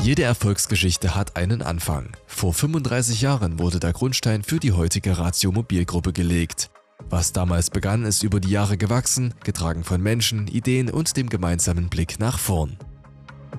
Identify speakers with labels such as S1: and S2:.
S1: Jede Erfolgsgeschichte hat einen Anfang. Vor 35 Jahren wurde der Grundstein für die heutige Ratio Mobil-Gruppe gelegt. Was damals begann, ist über die Jahre gewachsen, getragen von Menschen, Ideen und dem gemeinsamen Blick nach vorn.